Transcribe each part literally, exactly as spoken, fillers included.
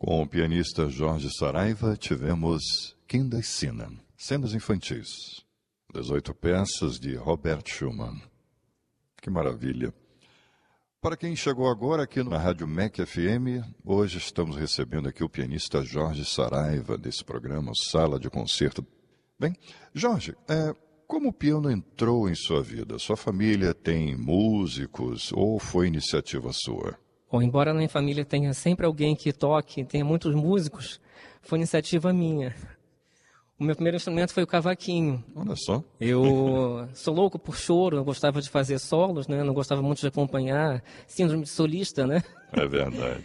Com o pianista Jorge Saraiva, tivemos Kinderszenen, cenas infantis, dezoito peças de Robert Schumann. Que maravilha! Para quem chegou agora aqui na Rádio M E C F M, hoje estamos recebendo aqui o pianista Jorge Saraiva, desse programa Sala de Concerto. Bem, Jorge, é, como o piano entrou em sua vida? Sua família tem músicos ou foi iniciativa sua? Bom, embora na minha família tenha sempre alguém que toque, tenha muitos músicos, foi iniciativa minha. O meu primeiro instrumento foi o cavaquinho. Olha só. Eu sou louco por choro, eu gostava de fazer solos, né? Não gostava muito de acompanhar, síndrome de solista, né? É verdade.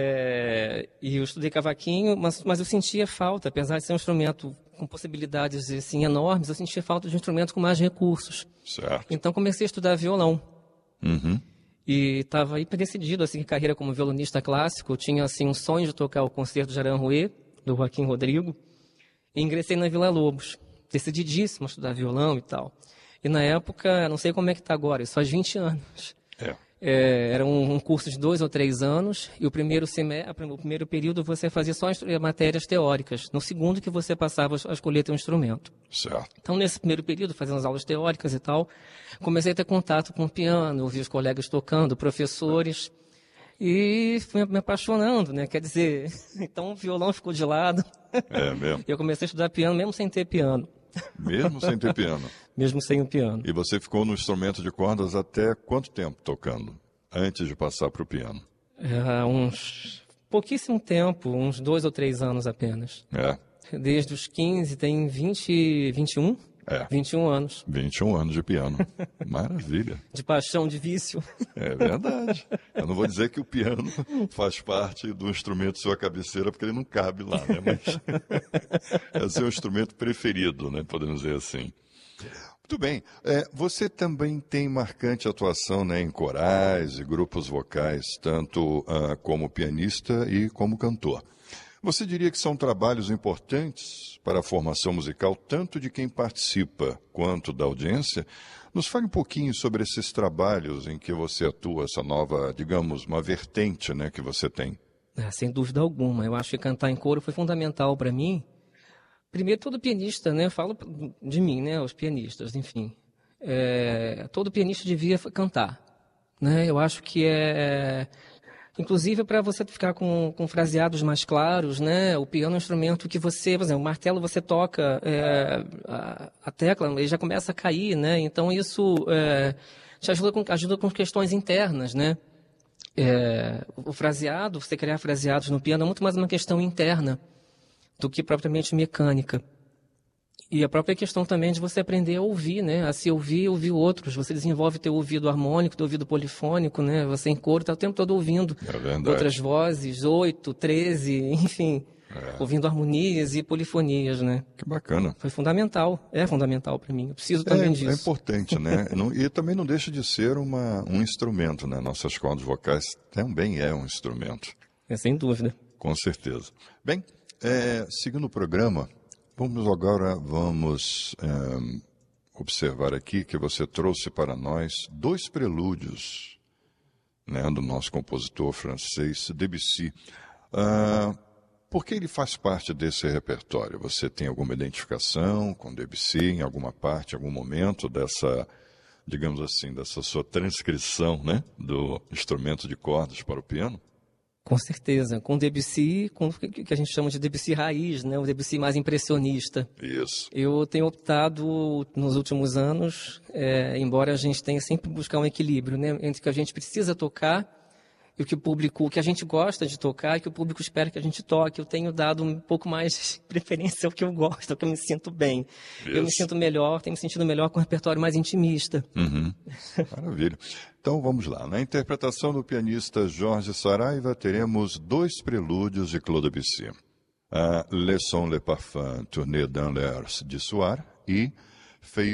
É, e eu estudei cavaquinho, mas, mas eu sentia falta, apesar de ser um instrumento com possibilidades assim, enormes, eu sentia falta de um instrumento com mais recursos. Certo. Então comecei a estudar violão. Uhum. E estava aí decidido, assim, carreira como violonista clássico. Eu tinha, assim, um sonho de tocar o concerto de Aranjuez, do Joaquim Rodrigo. E ingressei na Vila Lobos, decididíssimo a estudar violão e tal. E na época, não sei como é que está agora, isso faz vinte anos. É. É, era um, um curso de dois ou três anos, e o primeiro, semestre, o primeiro período você fazia só matérias teóricas. No segundo que você passava a escolher teu instrumento. Certo. Então, nesse primeiro período, fazendo as aulas teóricas e tal, comecei a ter contato com o piano, ouvir os colegas tocando, professores, e fui me apaixonando, né? Quer dizer, então o violão ficou de lado. É mesmo? E eu comecei a estudar piano mesmo sem ter piano. Mesmo sem ter piano? Mesmo sem o piano. E você ficou no instrumento de cordas até quanto tempo tocando, antes de passar para o piano? É, uns pouquíssimo tempo, uns dois ou três anos apenas. É. Desde os quinze, tem vinte, vinte e um? É. vinte e um anos. vinte e um anos de piano. Maravilha. De paixão, de vício. É verdade. Eu não vou dizer que o piano faz parte do instrumento sua cabeceira, porque ele não cabe lá, né? Mas é o seu instrumento preferido, né? Podemos dizer assim. Muito bem. É, você também tem marcante atuação, né, em corais e grupos vocais, tanto uh, como pianista e como cantor. Você diria que são trabalhos importantes para a formação musical, tanto de quem participa quanto da audiência? Nos fale um pouquinho sobre esses trabalhos em que você atua, essa nova, digamos, uma vertente, né, que você tem. É, sem dúvida alguma. Eu acho que cantar em coro foi fundamental para mim. Primeiro, todo pianista, né, eu falo de mim, né, os pianistas, enfim. É, todo pianista devia cantar, né? Eu acho que é... Inclusive para você ficar com, com fraseados mais claros, né? O piano é um instrumento que você, por exemplo, o martelo você toca, é, a, a tecla ele já começa a cair, né? Então isso é, te ajuda com, ajuda com questões internas, né? É, o fraseado, você criar fraseados no piano é muito mais uma questão interna do que propriamente mecânica. E a própria questão também de você aprender a ouvir, né? A se ouvir e ouvir outros. Você desenvolve teu ouvido harmônico, teu ouvido polifônico, né? Você em coro está o tempo todo ouvindo é outras vozes, oito, treze, enfim, é. ouvindo harmonias e polifonias, né? Que bacana. Foi fundamental, é fundamental para mim. Eu preciso também é, disso. É importante, né? E também não deixa de ser uma, um instrumento, né? Nossas cordas vocais também é um instrumento. É, sem dúvida. Com certeza. Bem, é, seguindo o programa... Vamos agora, vamos é, observar aqui que você trouxe para nós dois prelúdios, né, do nosso compositor francês Debussy. Ah, por que ele faz parte desse repertório? Você tem alguma identificação com Debussy em alguma parte, em algum momento dessa, digamos assim, dessa sua transcrição, né, do instrumento de cordas para o piano? Com certeza, com Debussy, com o que a gente chama de Debussy raiz, né? O Debussy mais impressionista. Isso. Eu tenho optado nos últimos anos, é, embora a gente tenha sempre buscar um equilíbrio, né? Entre o que a gente precisa tocar e o que o público, o que a gente gosta de tocar e o que o público espera que a gente toque. Eu tenho dado um pouco mais de preferência ao que eu gosto, ao que eu me sinto bem. Isso. Eu me sinto melhor, tenho me sentido melhor com um repertório mais intimista. Uhum. Maravilha. Então vamos lá. Na interpretação do pianista Jorge Saraiva, teremos dois prelúdios de Claude Debussy. A Leçon le Parfum, Tournée dans l'air de Soir e